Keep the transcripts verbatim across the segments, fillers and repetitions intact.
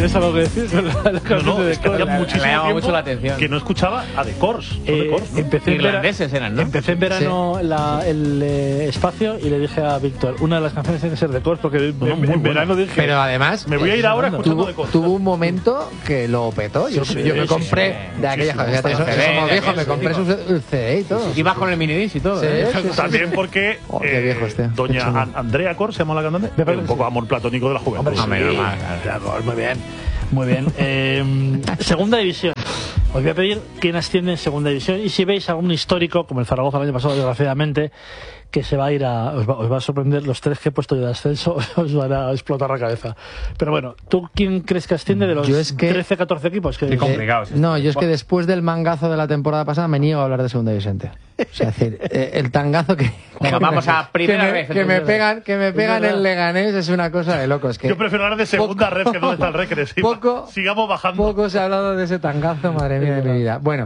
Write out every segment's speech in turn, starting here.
¿Tienes algo que decir con la, la no, no, de es que hacía Decors? muchísimo me llama tiempo mucho la atención. que no escuchaba a Decors. Eh, ¿no? empecé, en vera- Irlandeses eran, ¿no? empecé en verano Sí. la, el eh, espacio y le dije a Víctor, una de las canciones tiene que ser Decors, porque en, No, no, muy en buena. verano dije... Pero además, Me voy a ir ahora escuchando tuvo, Decors. tuvo un momento que lo petó. Yo, Sí, yo me sí, compré sí, de aquellas muchísimo. cosas. Eso, C D, eso somos de viejos, me aquel, compré sí. su C D y todo. Ibas con el minidisc y todo. Sí, ¿eh? sí, sí. También porque Oh, qué eh, viejo este. doña Qué chulo. An- Andrea Cor, se llama la cantante, Me parece un que poco sí. amor platónico de la juventud. Hombre, Sí, normal, claro. Decors, muy bien, muy bien. Eh, segunda división. Os voy a pedir quién asciende en segunda división y si veis algún histórico, como el Zaragoza el año pasado, desgraciadamente, que se va a ir a... Os va, os va a sorprender, los tres que he puesto yo de ascenso os van a explotar la cabeza. Pero bueno, ¿tú quién crees que asciende de los Yo es que- trece, catorce equipos? Que, Qué complicado. Eh, no, yo es que después del mangazo de la temporada pasada me niego a hablar de segunda división. O sea, es decir, eh, el tangazo que... Venga, vamos a primera que me, vez, Que me entonces. pegan, que me pegan verdad. el Leganés es una cosa de locos. Que Yo prefiero hablar de segunda poco- red que dónde está el recresivo. Poco- Sigamos bajando. Poco se ha hablado de ese tangazo, madre mía de mi vida. Bueno,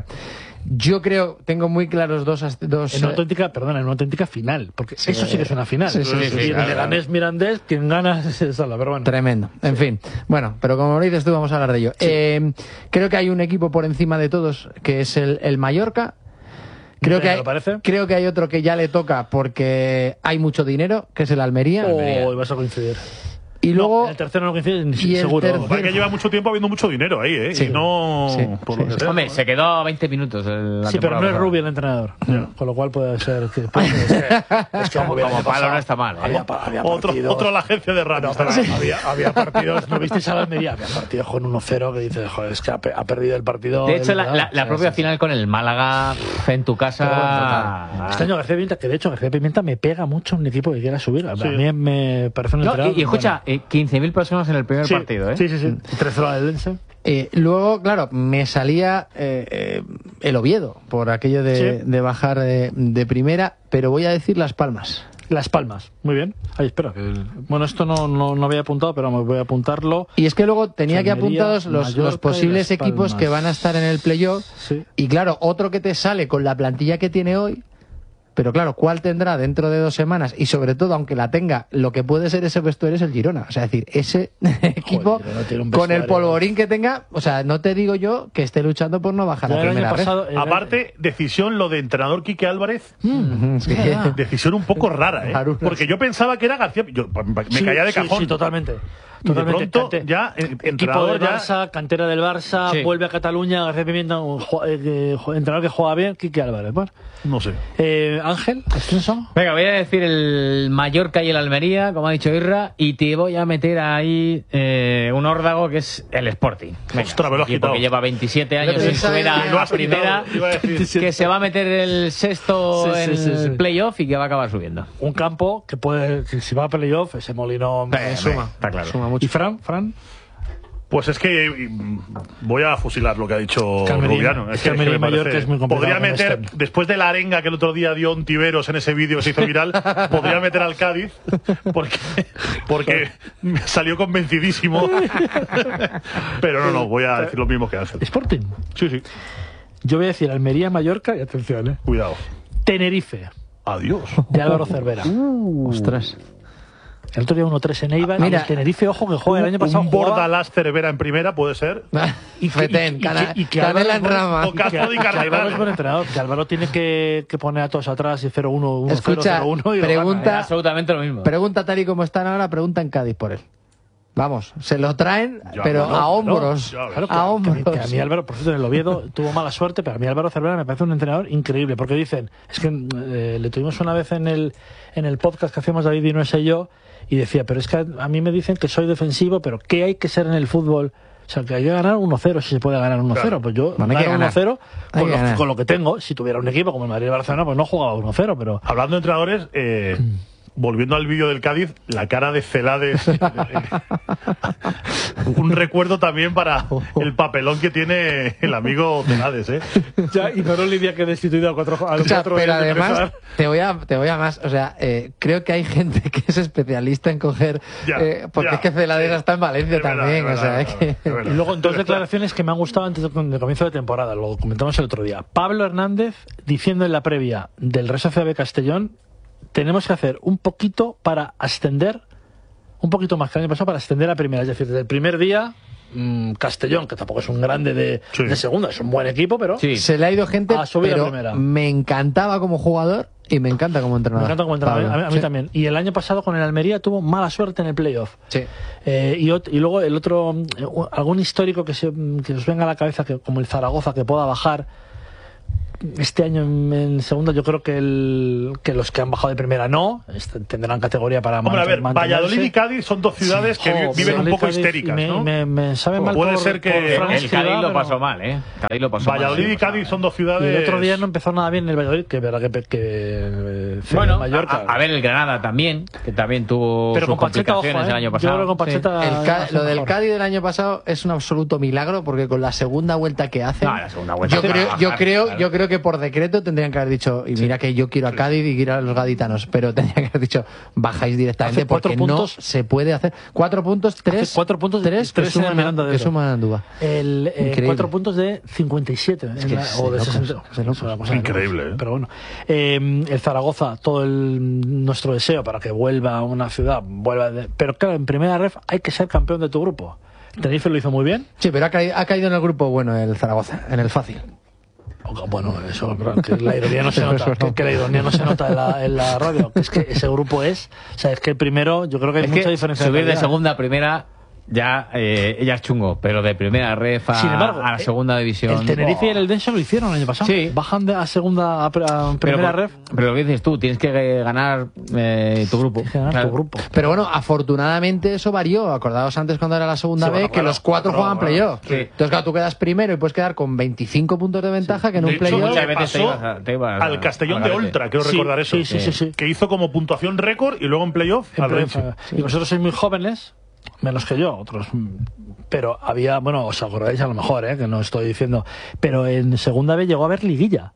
yo creo, tengo muy claros dos... ast- dos En una eh, auténtica, perdona, en una auténtica final, porque Sí, eso sí que es una final. sí, sí, Y sí, el claro, Leganés Mirandés, quien gana es el Sala, pero bueno. Tremendo. En fin. Bueno, pero como lo dices tú, vamos a hablar de ello. Eh, creo que hay un equipo por encima de todos, que es el, el Mallorca. Creo Sí, que, ¿me hay, lo parece? creo que hay otro que ya le toca porque hay mucho dinero, que es el Almería. Oh, vas a coincidir. Y luego... No, el tercero no coincide, ni y el seguro. tercero- Porque lleva mucho tiempo habiendo mucho dinero ahí, ¿eh? Sí. Y no... Sí, por sí. lo que sea. Hombre, se quedó veinte minutos. el- la Sí, pero no es temporada Rubio el entrenador. Con lo cual puede ser que... puede ser- es que, es que Como hubiera palo pasado. no está mal, ¿eh? Había, pa- había Otro, partidos... otro a la agencia de No, radio. pero había, había partidos, ¿no visteis a la Almería? Había partidos con uno cero que dices, joder, es que ha, pe- ha perdido el partido. De hecho, el- la, la- la Sí, propia sí, sí. final con el Málaga pf, en tu casa. Pero bueno, total. Este año García Pimienta, que de hecho García Pimienta me pega mucho un equipo que quiera subir. A Sí. mí me parece un No, entrenador y, y escucha, bueno. eh, quince mil personas en el primer Sí, partido, ¿eh? Sí, sí, sí. tres cero al Eldense. Eh, luego, claro, me salía eh, eh, el Oviedo por aquello de, Sí. de bajar de, de primera, pero voy a decir Las Palmas. Las Palmas, muy bien. Ahí, espera. Que el- Bueno, esto no, no, no había apuntado, pero me voy a apuntarlo. Y es que luego tenía que Almería, apuntados los, Mallorca los y posibles Las equipos Palmas. que van a estar en el playoff. Sí. Y claro, otro que te sale con la plantilla que tiene hoy, pero claro, ¿cuál tendrá dentro de dos semanas? Y sobre todo, aunque la tenga, lo que puede ser ese vestuario es el Girona. O sea, es decir, ese equipo Girona tiene un con el vestuario. polvorín que tenga, o sea, no te digo yo que esté luchando por no bajar Ya a el año primera red. pasado, el- Aparte, decisión lo de entrenador Quique Álvarez. Ujú, es que- Decisión un poco rara, ¿eh? Rarunas. Porque yo pensaba que era García... Yo, me Sí, caía de sí, cajón. Sí, totalmente. Y de Totalmente. pronto Cante- ya, eh, equipo entrenador del ya- Barça, cantera del Barça, Sí. vuelve a Cataluña, García Pimienta, un ju- eh, que ju- entrenador que juega bien, Quique Álvarez. Bueno. No sé. Eh, Ángel, ascenso. Venga, voy a decir el Mallorca y el Almería, como ha dicho Irra, y te voy a meter ahí eh, un órdago que es el Sporting. Venga, Ostras, me lo has equipo quitado. que lleva veintisiete años Lo sin pensaba subir que a lo la has quitado, primera, iba a decir. que se va a meter el sexto Sí, sí, en sí, sí. el playoff y que va a acabar subiendo. Un campo que puede, que si va a playoff, ese molino me suma. Está claro. Suma mucho. ¿Y Fran? Fran? Pues es que mm, voy a fusilar lo que ha dicho Es que Almería- Rubiano. es que Almería y me Mallorca parece- es muy complicado Podría con meter, esto. después de la arenga que el otro día dio Ontiveros en ese vídeo que se hizo viral, podría meter al Cádiz porque, porque me salió convencidísimo. Pero no, no, voy a decir lo mismo que Ángel. Sporting. Sí, sí. Yo voy a decir Almería, Mallorca y atención, eh. Cuidado. Tenerife, Adiós. de Álvaro Cervera. Ostras. El otro día uno tres en Eibar. Mira, y el Tenerife, ojo, que juega el año pasado. Un jugaba- Bordalás Cervera en primera puede ser. Y Fetén, y que- cana- y que canela en Álvaro- rama. o Castro que- di que Cardenal. Álvaro es buen entrenador, que Álvaro tiene que, que poner a todos atrás y cero uno, uno Escucha, cero, cero uno y lo pregunta- gana, ¿eh? Absolutamente lo mismo. Pregunta tal y como están ahora, pregunta en Cádiz por él. Vamos, se lo traen, Ya, pero claro, a claro, hombros. ya, Claro, que, a que a mí- hombros. que a mí Álvaro, por cierto, en el Oviedo tuvo mala suerte, pero a mí Álvaro Cervera me parece un entrenador increíble, porque dicen, es que eh, le tuvimos una vez en el, en el podcast que hacíamos David y no sé yo, y decía, pero es que a, a mí me dicen que soy defensivo, pero ¿qué hay que ser en el fútbol? O sea, que hay que ganar uno cero, si se puede ganar uno cero. Claro. Pues yo Bueno, hay que gano uno ganar. cero Hay con, que lo- ganar. con lo que tengo. Si tuviera un equipo como el Madrid y Barcelona, pues no jugaba uno cero, pero... Hablando de entrenadores, eh, volviendo al vídeo del Cádiz, la cara de Celades. Un recuerdo también para el papelón que tiene el amigo Celades, ¿eh? Ya, y no Lidia que destituido a cuatro, a Escucha, cuatro pero días de además, empezar. te voy, a, te voy a más. O sea, eh, creo que hay gente que es especialista en coger. Ya, eh, porque ya, es que Celadera sí. está en Valencia Es verdad, también. es o sea, verdad, es es que. verdad, es verdad. Y luego dos declaraciones que me han gustado antes del de comienzo de temporada, lo comentamos el otro día. Pablo Hernández diciendo en la previa del Real Sociedad de Castellón, tenemos que hacer un poquito para ascender, un poquito más que el año pasado para ascender a primera, es decir, desde el primer día mmm, Castellón, que tampoco es un grande de, Sí. de segunda, es un buen equipo, pero Sí. Se le ha ido gente, Ha subido a pero primera. me encantaba como jugador y me encanta como entrenador. me encanta como entrenador. Pablo. A mí, a mí Sí. también. Y el año pasado con el Almería tuvo mala suerte en el playoff. Sí. Eh, y, ot- y luego el otro, eh, algún histórico que, se, que os venga a la cabeza, que como el Zaragoza, que pueda bajar. Este año en, en segunda yo creo que, el, que los que han bajado de primera no, est- tendrán categoría para Hombre, a mantener- ver, mantenerse. Valladolid y Cádiz son dos ciudades que vi- Jo, viven un Valladolid, poco Cádiz, histéricas, y me, ¿no? me, me sabe mal Puede por- ser que por el- Fran El Escribá, Cádiz lo pero- pasó mal, ¿eh? Cádiz lo pasó Valladolid mal. y Cádiz son dos Y ciudades... el otro día no empezó nada bien el Valladolid, que verdad que, que, que fue Bueno, Mallorca. a, a ver, el Granada también, que también tuvo pero sus con Pacheta, ojo, complicaciones ¿eh? el año Yo pasado. creo que con Pacheta El Ca- es lo del mejor. Cádiz del año pasado es un absoluto milagro porque con la segunda vuelta que hace, No, la segunda vuelta yo te va a creo, bajar, yo creo, claro. yo creo que por decreto tendrían que haber dicho, y mira que yo quiero a Cádiz y quiero a los gaditanos, pero tendrían que haber dicho, bajáis directamente Hace cuatro porque puntos. no se puede hacer. Cuatro puntos, tres, Hace cuatro puntos de- tres, tres que en el suman, Miranda de que Ebro. suman a Andúa. El, eh, Increíble. cuatro puntos de cincuenta y siete Es en que la- es o de de locos, sesenta. es de locos. Es una cosa de Increíble, locos. ¿eh? Pero bueno, Eh, el Zaragoza, todo el, nuestro deseo para que vuelva a una ciudad, vuelva de- pero claro, en primera ref hay que ser campeón de tu grupo. Tenerife lo hizo muy bien. Sí, pero ha caído, ha caído en el grupo bueno el Zaragoza, en el fácil. O- Bueno, eso, claro, que la ironía no se nota, que, que la ironía no se nota en la, en la radio. Que es que ese grupo es, o sea, es que el primero, yo creo que hay Es mucha que diferencia. subir de calidad. segunda a primera ya, eh, ya es chungo, pero de primera ref a, Sin embargo, a la eh, segunda división. El Tenerife y ¡buah! el Eldense lo hicieron el año pasado. Sí. Bajan de a segunda a, pre- a pero, primera por- ref. pero lo que dices tú, tienes que eh, ganar eh, tu grupo. Tienes que ganar Claro. tu grupo. Pero bueno, afortunadamente eso varió. Acordaos antes cuando era la segunda Sí, vez bueno, que claro, los cuatro claro, jugaban claro. playoff. Sí. Entonces, claro, tú quedas primero y puedes quedar con veinticinco puntos de ventaja que en De un hecho, playoff. muchas le veces te pasó ibas a- te ibas al a- Castellón al de garete. Oltra, quiero Sí, recordar eso. sí, sí, sí, sí. Que hizo como puntuación récord y luego en playoff En al playoff, Elche. eh, Y vosotros sois muy jóvenes, menos que yo, otros. mm, Pero había, bueno, os acordáis a lo mejor, ¿eh? Que no estoy diciendo. Pero en segunda vez llegó a haber liguilla.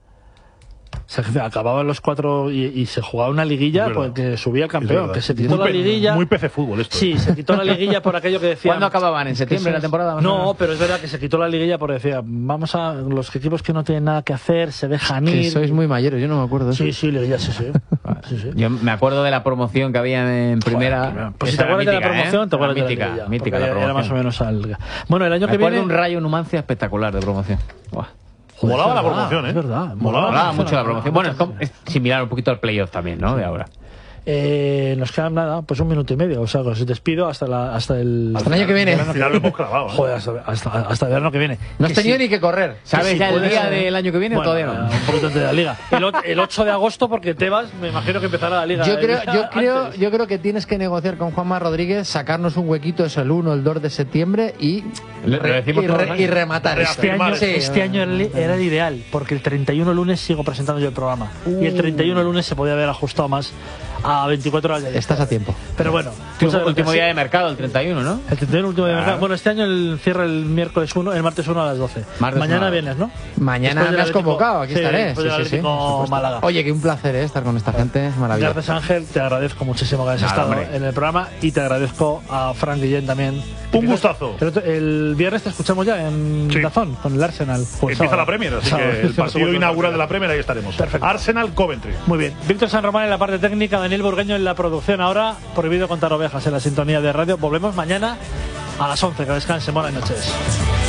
Se acababan los cuatro y, y se jugaba una liguilla Es verdad. porque subía el Es campeón. verdad. Que se Muy quitó la pe- liguilla. Muy P C fútbol esto. Sí, se quitó la liguilla por aquello que decía. ¿Cuándo acababan? ¿En septiembre la temporada? más o No, menos? pero es verdad que se quitó la liguilla porque decía, vamos a los equipos que no tienen nada que hacer, se dejan Que ir. sois muy mayores, yo no me acuerdo de eso. Sí, sí, liguilla, sí, sí. Sí, sí. Yo me acuerdo de la promoción que había en primera. Joder, pues si Esa te era acuerdas de la mítica, promoción, ¿eh? te acuerdas Era de mítica, la liguilla. mítica porque la era- era más o promoción. menos al... Bueno, el año Me que acuerdo viene... un Rayo Numancia espectacular de promoción. Buah. Joder, Molaba es la verdad, promoción, ¿eh? Es verdad. Molaba. Molaba mucho la promoción. Bueno, es, como- es similar un poquito al playoff también, ¿no? De ahora. Eh, nos quedan nada, pues un minuto y medio. O sea, os despido hasta, la, hasta el... Hasta el año que viene. Al final lo hemos clavado. ¿eh? Joder, hasta, hasta, hasta el verano que viene. No has Que tenido sí- ni que correr. ¿Sabes sí ya el puede día ser, ¿eh? del año que viene Bueno, o todavía no? Un poquito antes de la liga. El, o- el ocho de agosto, porque Tebas, me imagino que empezará la liga. Yo creo, el día yo creo, antes. yo creo que tienes que negociar con Juanma Rodríguez, sacarnos un huequito, es el uno, el dos de septiembre y, Lo- lo decimos y, todos re- los años. y rematar Este esto. año, Sí, este año era el- era el ideal, porque el treinta y uno lunes sigo presentando yo el programa. Y el treinta y uno lunes se podía haber ajustado más a veinticuatro horas de Estás a tiempo. Pero bueno, Último, muchas último gracias. día de mercado, el treinta y uno, ¿no? El treinta y uno último día de Claro. mercado. Bueno, este año el cierre el miércoles uno, el martes uno a las doce. Martes Mañana uno a las vienes, ¿no? Mañana Después me del has Atlético- convocado, aquí sí, estaré. después del Sí, sí, sí, Atlético por supuesto. Málaga. Oye, que un placer ¿eh? estar con esta gente, es maravilloso. Gracias, Ángel, te agradezco muchísimo que hayas Nada, estado hombre. en el programa y te agradezco a Frank Guillén también. Un gustazo. El, otro- el viernes te escuchamos ya en Sí. Dazón con el Arsenal. O el Empieza sábado. la Premier, así Sábado. que el partido Sábado. inaugural de la Premier ahí estaremos. Perfecto. Arsenal Coventry. Muy bien. Víctor San Román en la parte técnica, Daniel Burgueño en la producción. Ahora, prohibido contar ovejas en la sintonía de radio. Volvemos mañana a las once. Que descansen. Buenas noches.